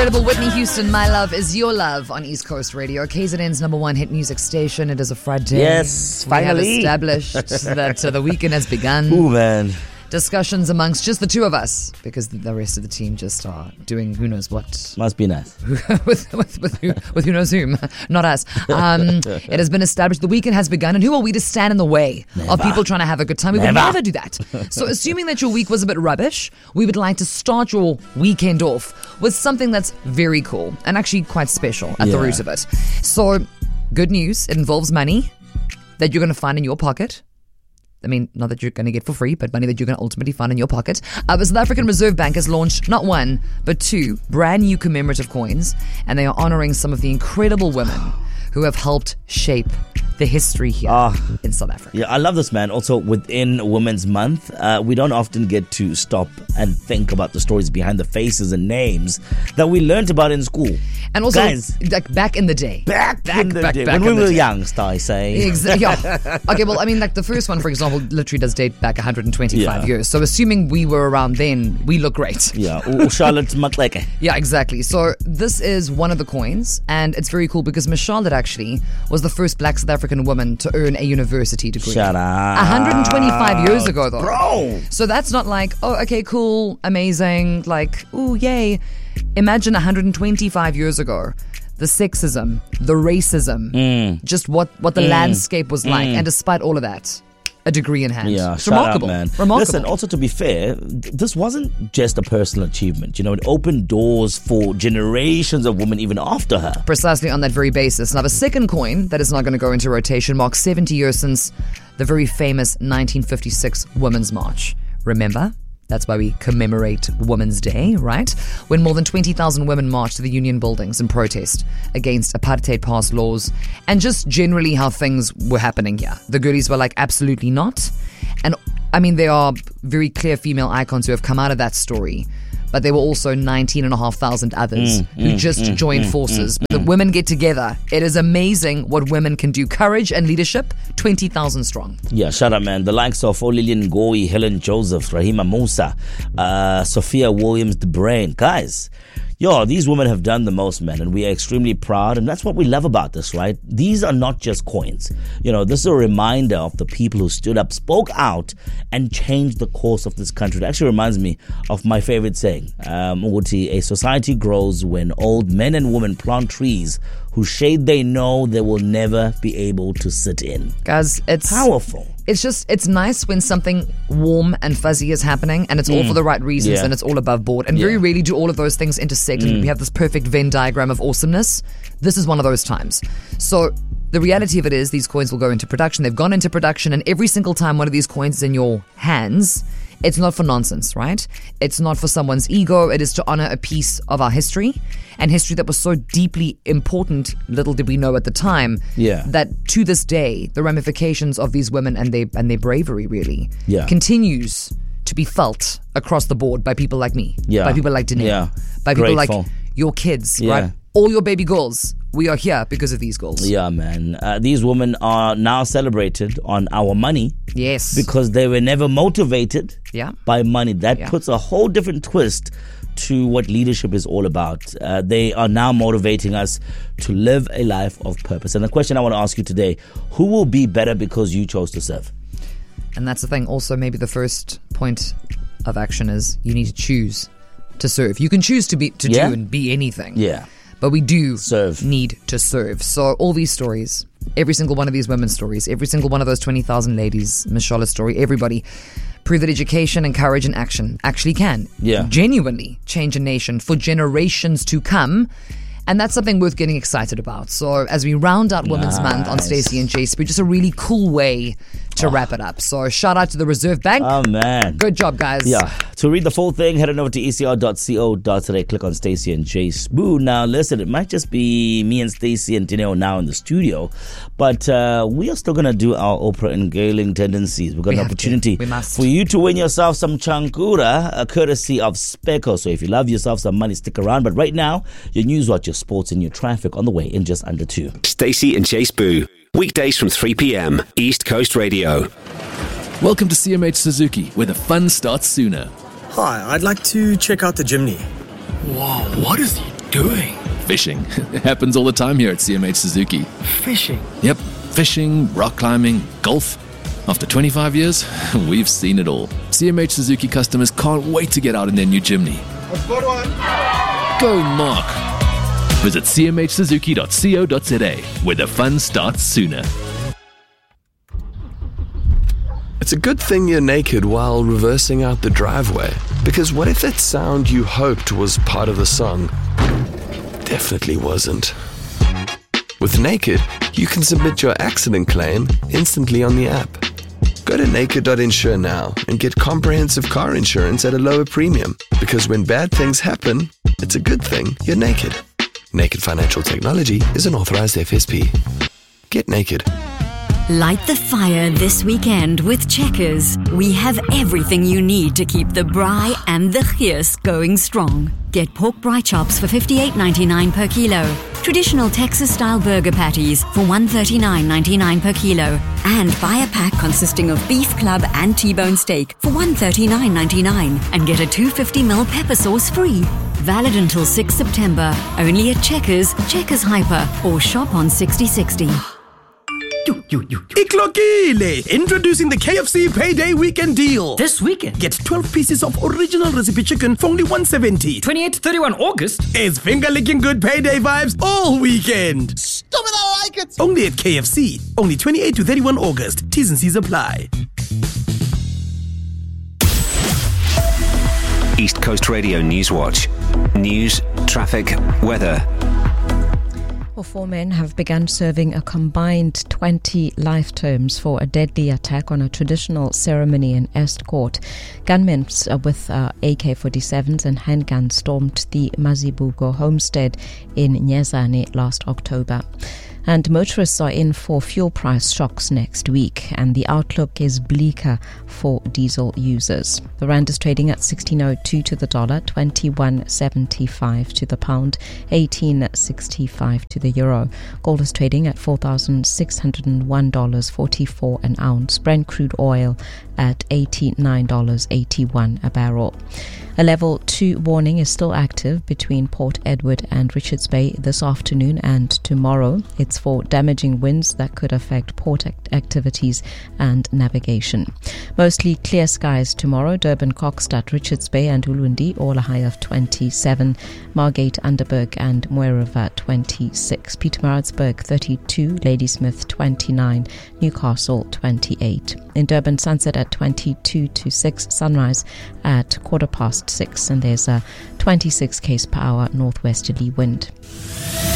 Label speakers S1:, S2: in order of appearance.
S1: incredible Whitney Houston, My Love Is Your Love on East Coast Radio, KZN's #1 hit music station. It is a Friday.
S2: Yes, finally.
S1: We have established that the weekend has begun.
S2: Ooh, man.
S1: Discussions amongst just the two of us, because the rest of the team just are doing who knows what.
S2: Must be nice.
S1: with who knows whom, not us. It has been established the weekend has begun, and who are we to stand in the way of people trying to have a good time? We would never do that. So assuming that your week was a bit rubbish, we would like to start your weekend off with something that's very cool and actually quite special at the root of it. So good news, it involves money that you're going to find in your pocket. I mean, not that you're going to get for free, but money that you're going to ultimately find in your pocket. The South African Reserve Bank has launched not one, but two brand new commemorative coins, and they are honoring some of the incredible women who have helped shape the history here in South Africa.
S2: Yeah, I love this, man. Also, within Women's Month, we don't often get to stop and think about the stories behind the faces and names that we learned about in school.
S1: And also,
S2: guys,
S1: like back in the day.
S2: Back in the day. When we were young, I say.
S1: Exactly. Yeah. Okay, well, I mean, like the first one, for example, literally does date back 125 years. So assuming we were around then, we look great.
S2: Yeah. Charlotte Matleke.
S1: Yeah, exactly. So this is one of the coins, and it's very cool because Miss Charlotte actually was the first black South African woman to earn a university degree.
S2: Shut up.
S1: 125 years ago, though.
S2: Bro.
S1: So that's not like, oh, okay, cool, amazing, like, ooh, yay. Imagine 125 years ago, the sexism, the racism, just what the landscape was like. And despite all of that, a degree in hand.
S2: Yeah,
S1: it's remarkable,
S2: man.
S1: Remarkable.
S2: Listen, also to be fair, this wasn't just a personal achievement. You know, it opened doors for generations of women even after her.
S1: Precisely on that very basis. Now, the second coin that is not going to go into rotation marks 70 years since the very famous 1956 Women's March. Remember? That's why we commemorate Women's Day, right? When more than 20,000 women marched to the union buildings in protest against apartheid past laws and just generally how things were happening here. The girlies were like, absolutely not. And I mean, there are very clear female icons who have come out of that story. But there were also 19,500 others who just joined forces. But the women get together. It is amazing what women can do. Courage and leadership, 20,000 strong.
S2: Yeah, shut up, man. The likes of Lillian Ngoyi, Helen Joseph, Rahima Musa, Sophia Williams-De Bruyn. Guys, these women have done the most, man, and we are extremely proud, and that's what we love about this, right? These are not just coins. This is a reminder of the people who stood up, spoke out, and changed the course of this country. It actually reminds me of my favorite saying, a society grows when old men and women plant trees whose shade they know they will never be able to sit in.
S1: Guys, it's
S2: powerful.
S1: It's nice when something warm and fuzzy is happening and it's all for the right reasons and it's all above board. And very rarely do all of those things intersect and we have this perfect Venn diagram of awesomeness. This is one of those times. So the reality of it is these coins will go into production. They've gone into production, and every single time one of these coins is in your hands, it's not for nonsense, right? It's not for someone's ego. It is to honor a piece of our history, and history that was so deeply important, little did we know at the time, that to this day, the ramifications of these women and their bravery really continues to be felt across the board by people like me, by people like Danae, by people like your kids, right? All your baby girls. We are here because of these girls.
S2: Yeah, man. These women are now celebrated on our money.
S1: Yes.
S2: Because they were never motivated by money. That puts a whole different twist to what leadership is all about. They are now motivating us to live a life of purpose. And the question I want to ask you today, who will be better because you chose to serve?
S1: And that's the thing. Also, maybe the first point of action is you need to choose to serve. You can choose to do and be anything.
S2: Yeah.
S1: But we do need to serve. So all these stories, every single one of these women's stories, every single one of those 20,000 ladies, Miss Charlotte's story, everybody, prove that education and courage and action actually can genuinely change a nation for generations to come. And that's something worth getting excited about. So as we round out Women's Month on Stacey and J Sbu, just a really cool way to wrap it up. So shout out to the Reserve Bank.
S2: Oh, man.
S1: Good job, guys.
S2: Yeah. To read the full thing, head on over to ecr.co.za. Click on Stacey and J Sbu. Now, listen, it might just be me and Stacey and Dineo now in the studio, but we are still going to do our Oprah and Gailing tendencies. We've got an opportunity for you to win yourself some chankura, courtesy of Speco. So if you love yourself some money, stick around. But right now, your news, watch your sports, and your traffic on the way in just under 2.
S3: Stacey and J Sbu. Weekdays from 3 p.m. East Coast Radio.
S4: Welcome to CMH Suzuki, where the fun starts sooner.
S5: Hi, I'd like to check out the Jimny.
S4: Wow, what is he doing? Fishing. It happens all the time here at CMH Suzuki.
S5: Fishing?
S4: Yep. Fishing, rock climbing, golf. After 25 years, we've seen it all. CMH Suzuki customers can't wait to get out in their new Jimny.
S5: I've got one.
S4: Go, Mark. Visit cmhsuzuki.co.za, where the fun starts sooner.
S6: It's a good thing you're naked while reversing out the driveway. Because what if that sound you hoped was part of the song definitely wasn't? With Naked, you can submit your accident claim instantly on the app. Go to naked.insure now and get comprehensive car insurance at a lower premium. Because when bad things happen, it's a good thing you're naked. Naked Financial Technology is an authorized FSP. Get naked.
S7: Light the fire this weekend with Checkers. We have everything you need to keep the braai and the geus going strong. Get pork braai chops for $58.99 per kilo. Traditional Texas-style burger patties for $139.99 per kilo. And buy a pack consisting of beef club and T-bone steak for $139.99 and get a 250ml pepper sauce free. Valid until 6 September. Only at Checkers, Checkers Hyper, or shop on 6060.
S5: Iklokile! Introducing the KFC Payday Weekend Deal.
S8: This weekend?
S5: Get 12 pieces of original recipe chicken for only $170.
S8: 28 to 31 August?
S5: It's finger-licking good payday vibes all weekend.
S9: Stop it, I like it!
S5: Only at KFC. Only 28 to 31 August. T's and C's apply.
S3: East Coast Radio News Watch. News, traffic, weather.
S10: Well, 4 men have begun serving a combined 20 life terms for a deadly attack on a traditional ceremony in Estcourt. Gunmen with AK-47s and handguns stormed the Mazibuko homestead in Nyezane last October. And motorists are in for fuel price shocks next week, and the outlook is bleaker for diesel users. The rand is trading at 16.02 to the dollar, 21.75 to the pound, 18.65 to the euro. Gold is trading at $4,601.44 an ounce. Brent crude oil at $89.81 a barrel. A level 2 warning is still active between Port Edward and Richards Bay this afternoon and tomorrow. It's for damaging winds that could affect port activities and navigation. Mostly clear skies tomorrow. Durban, Kokstad, Richards Bay and Ulundi all a high of 27. Margate, Underberg and Moerova 26. Pietermaritzburg 32. Ladysmith 29. Newcastle 28. In Durban, sunset at 22 to 6. Sunrise at 6:15, and there's a 26 km/h northwesterly wind.